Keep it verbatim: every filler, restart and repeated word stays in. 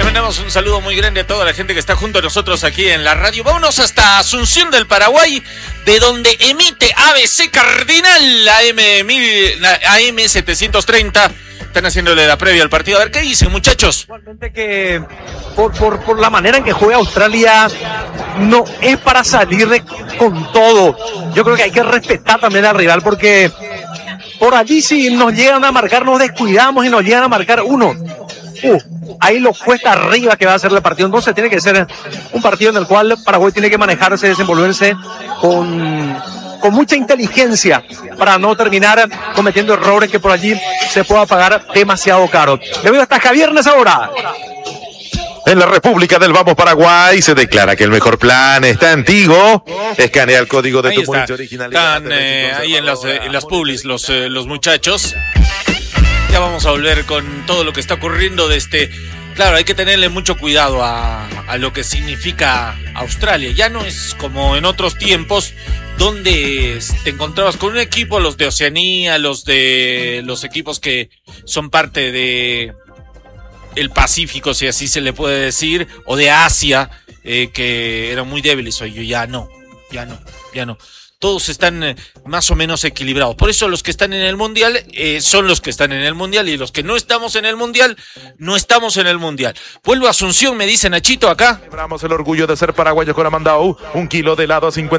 mandamos un saludo muy grande a toda la gente que está junto a nosotros aquí en la radio. Vámonos hasta Asunción del Paraguay, de donde emite A B C Cardinal, A M setecientos treinta. Están haciéndole la previa al partido. A ver, ¿qué dicen, muchachos? Igualmente que por, por, por la manera en que juega Australia, no es para salir de, con todo. Yo creo que hay que respetar también al rival, porque por allí si nos llegan a marcar, nos descuidamos y nos llegan a marcar uno. Uh, ahí lo cuesta arriba que va a ser el partido. Entonces tiene que ser un partido en el cual Paraguay tiene que manejarse, desenvolverse con... con mucha inteligencia para no terminar cometiendo errores que por allí se pueda pagar demasiado caro. Le voy hasta Javier Nesahora. En la República del Vamos Paraguay se declara que el mejor plan está en Tigo. Escanea el código de ahí tu está. Munich originalidad. Están eh, ahí en las, eh, en las publis los, eh, los muchachos. Ya vamos a volver con todo lo que está ocurriendo de este... Claro, hay que tenerle mucho cuidado a, a lo que significa Australia. Ya no es como en otros tiempos donde te encontrabas con un equipo, los de Oceanía, los de los equipos que son parte de el Pacífico, si así se le puede decir, o de Asia, eh, que eran muy débiles. Hoy ya no, ya no, ya no. Todos están eh, más o menos equilibrados. Por eso los que están en el Mundial eh, son los que están en el Mundial, y los que no estamos en el Mundial, no estamos en el Mundial. Vuelvo a Asunción, me dice Nachito acá. Celebramos el orgullo de ser paraguayos con Amandao. Un kilo de helado a cincuenta